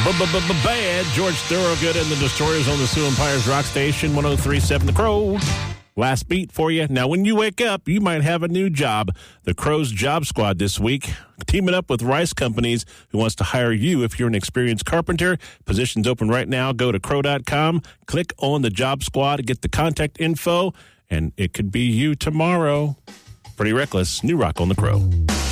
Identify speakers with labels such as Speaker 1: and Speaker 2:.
Speaker 1: Bad. George Thorogood and the Destroyers on the Sioux Empires Rock Station, 103.7 The Crow. Last beat for you. Now, when you wake up, you might have a new job. The Crow's Job Squad this week, teaming up with Rice Companies, who wants to hire you if you're an experienced carpenter. Positions open right now. Go to crow.com, click on the Job Squad, get the contact info, and it could be you tomorrow. Pretty Reckless, New Rock on the Crow.